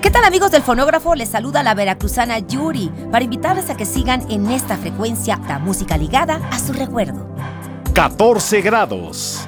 ¿Qué tal, amigos del fonógrafo? Les saluda la veracruzana Yuri para invitarles a que sigan en esta frecuencia la música ligada a su recuerdo. 14 grados.